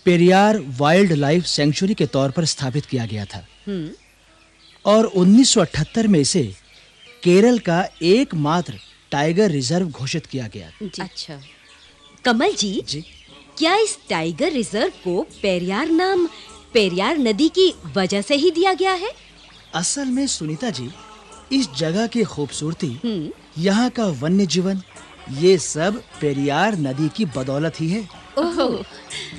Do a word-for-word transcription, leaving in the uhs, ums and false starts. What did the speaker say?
Periyar wild life sanctuary के तौर पर स्थापित किया गया था। हम्म और उन्नीस सौ अठहत्तर में इसे केरल का एकमात्र टाइगर रिजर्व घोषित किया गया। अच्छा, कमल जी, जी क्या इस टाइगर रिजर्व को पेरियार नाम पेरियार नदी की वजह से ही दिया गया है? असल में सुनीता जी, इस जगह की खूबसूरती, हम्म यहाँ का वन्य जीवन, ये सब पेरियार नदी की बदौलत ही है। ओह,